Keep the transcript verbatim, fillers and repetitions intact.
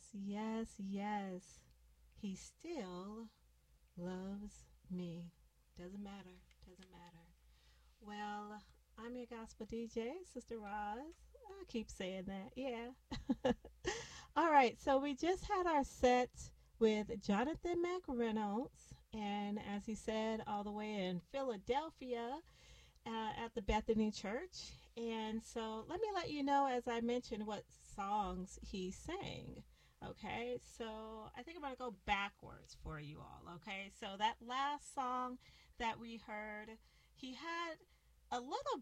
yes, yes. He still loves me. Doesn't matter. Doesn't matter. Well, I'm your gospel D J, Sister Roz. I keep saying that. Yeah. All right. So we just had our set with Jonathan McReynolds. And as he said, all the way in Philadelphia uh, at the Bethany Church. And so let me let you know, as I mentioned, what songs he sang. Okay, so I think I'm going to go backwards for you all. Okay, so that last song that we heard, he had a little